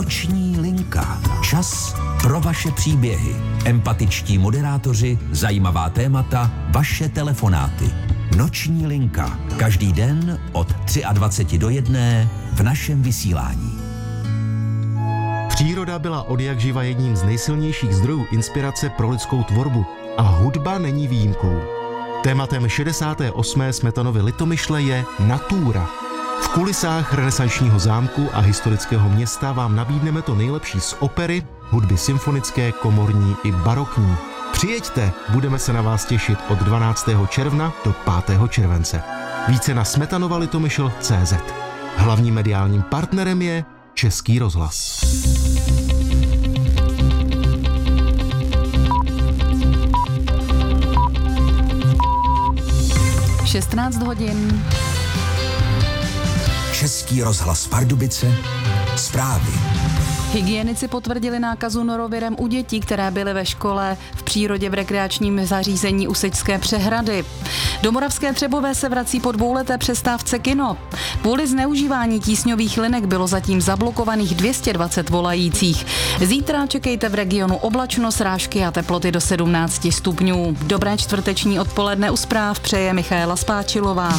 Noční linka. Čas pro vaše příběhy. Empatičtí moderátoři, zajímavá témata, vaše telefonáty. Noční linka. Každý den od 23 do 1 v našem vysílání. Příroda byla odjakživa jedním z nejsilnějších zdrojů inspirace pro lidskou tvorbu a hudba není výjimkou. Tématem 68. Smetanovy Litomyšle je natura. V kulisách renesančního zámku a historického města vám nabídneme to nejlepší z opery, hudby symfonické, komorní i barokní. Přijeďte, budeme se na vás těšit od 12. června do 5. července. Více na smetanova-litomyšl.cz. Hlavním mediálním partnerem je Český rozhlas. 16 hodin. Český rozhlas Pardubice. Zprávy. Hygienici potvrdili nákazu norovirem u dětí, které byly ve škole v přírodě v rekreačním zařízení Úseťské přehrady. Do Moravské Třebové se vrací po dvouleté přestávce kino. Kvůli zneužívání tísňových linek bylo zatím zablokovaných 220 volajících. Zítra čekejte v regionu oblačno, srážky a teploty do 17 stupňů. Dobré čtvrteční odpoledne u zpráv přeje Michaela Spáčilová.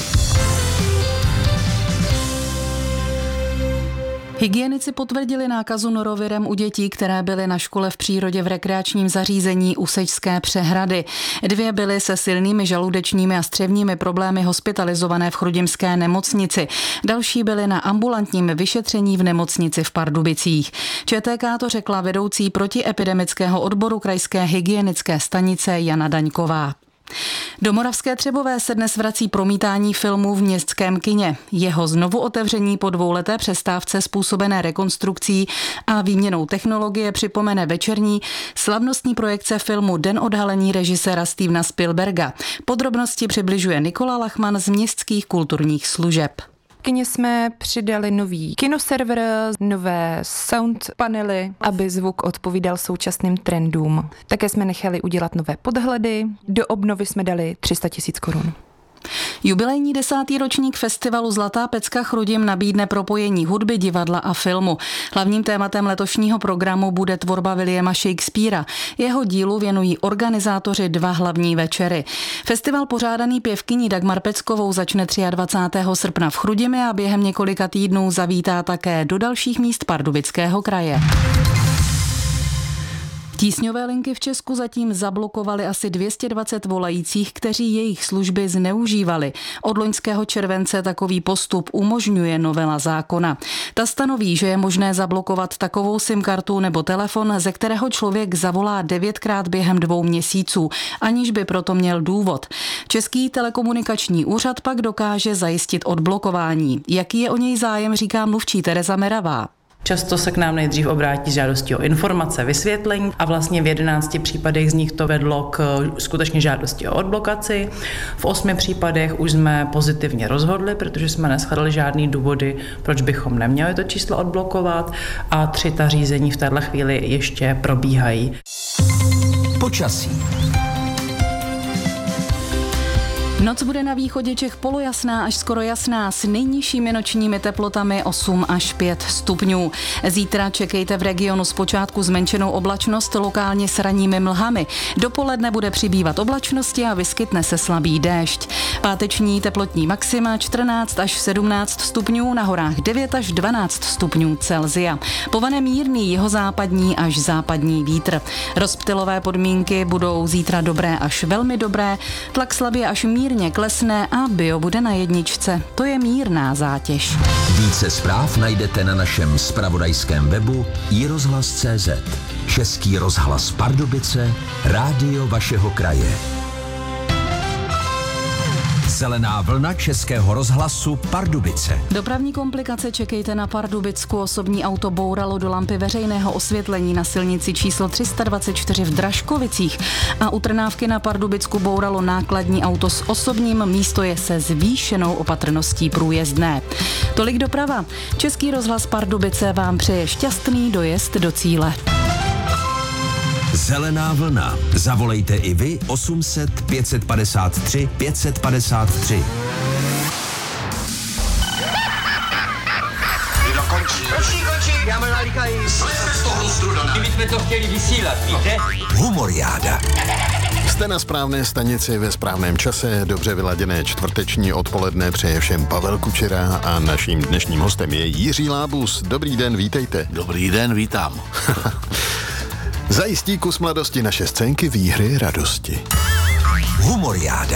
Hygienici potvrdili nákazu norovirem u dětí, které byly na škole v přírodě v rekreačním zařízení Úseťské přehrady. 2 byly se silnými žaludečními a střevními problémy hospitalizované v chrudimské nemocnici. Další byly na ambulantním vyšetření v nemocnici v Pardubicích. ČTK to řekla vedoucí protiepidemického odboru krajské hygienické stanice Jana Daňková. Do Moravské Třebové se dnes vrací promítání filmu v městském kině. Jeho znovu otevření po dvouleté přestávce způsobené rekonstrukcí a výměnou technologie připomene večerní slavnostní projekce filmu Den odhalení režiséra Stevena Spielberga. Podrobnosti přibližuje Nikola Lachman z Městských kulturních služeb. V kině jsme přidali nový kinoserver, nové sound panely, aby zvuk odpovídal současným trendům. Také jsme nechali udělat nové podhledy. Do obnovy jsme dali 300 000 korun. Jubilejní 10. ročník festivalu Zlatá pecka Chrudim nabídne propojení hudby, divadla a filmu. Hlavním tématem letošního programu bude tvorba Williama Shakespearea. Jeho dílu věnují organizátoři 2 hlavní večery. Festival pořádaný pěvkyní Dagmar Peckovou začne 23. srpna v Chrudimi a během několika týdnů zavítá také do dalších míst Pardubického kraje. Tísňové linky v Česku zatím zablokovali asi 220 volajících, kteří jejich služby zneužívali. Od loňského července takový postup umožňuje novela zákona. Ta stanoví, že je možné zablokovat takovou SIM-kartu nebo telefon, ze kterého člověk zavolá 9krát během 2 měsíců, aniž by proto měl důvod. Český telekomunikační úřad pak dokáže zajistit odblokování. Jaký je o něj zájem, říká mluvčí Tereza Meravá. Často se k nám nejdřív obrátí s žádostí o informace, vysvětlení a vlastně v 11 případech z nich to vedlo k skutečně žádosti o odblokaci. V 8 případech už jsme pozitivně rozhodli, protože jsme neshledali žádný důvody, proč bychom neměli to číslo odblokovat, a 3 ta řízení v této chvíli ještě probíhají. Počasí. Noc bude na východě Čech polojasná až skoro jasná s nejnižšími nočními teplotami 8 až 5 stupňů. Zítra čekejte v regionu zpočátku zmenšenou oblačnost, lokálně s ranními mlhami. Dopoledne bude přibývat oblačnosti a vyskytne se slabý déšť. Páteční teplotní maxima 14 až 17 stupňů, na horách 9 až 12 stupňů Celsia. Povane mírný jihozápadní až západní vítr. Rozptylové podmínky budou zítra dobré až velmi dobré, tlak slabě až mírně klesne a bio bude na 1. To je mírná zátěž. Více zpráv najdete na našem zpravodajském webu iRozhlas.cz. Český rozhlas Pardubice, rádio vašeho kraje. Zelená vlna Českého rozhlasu Pardubice. Dopravní komplikace čekejte na Pardubicku. Osobní auto bouralo do lampy veřejného osvětlení na silnici číslo 324 v Dražkovicích a u Trnávky na Pardubicku bouralo nákladní auto s osobním, místo je se zvýšenou opatrností průjezdné. Tolik doprava. Český rozhlas Pardubice vám přeje šťastný dojezd do cíle. Zelená vlna. Zavolejte i vy 800 553 553. Končí. Já možná líkají. Slezte z toho strudana. My jsme to chtěli vysílat, víte? Humoriáda. Jste na správné stanici ve správném čase, dobře vyladěné čtvrteční odpoledne přeje všem Pavel Kučera a naším dnešním hostem je Jiří Lábus. Dobrý den, vítejte. Dobrý den, vítám. Zajistí kus mladosti naše scénky výhry radosti. Humoriáda.